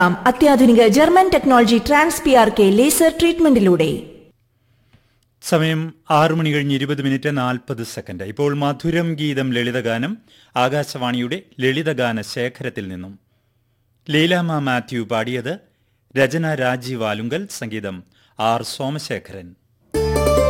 അത്യാധുനിക German technology ട്രാൻസ്-PRK laser ട്രീറ്റ്മെന്റിലൂടെ. സമയം 6:20:40. ഇപ്പോൾ മധുരം ഗീതം ലളിതഗാനം ആകാശവാണിയുടെ ലളിതഗാന ശേഖരത്തിൽ നിന്നും. ലീലാമ്മ മാത്യു പാടിയത്, രചന രാജീവ് ആലുങ്കൽ, സംഗീതം ആർ സോമശേഖരൻ.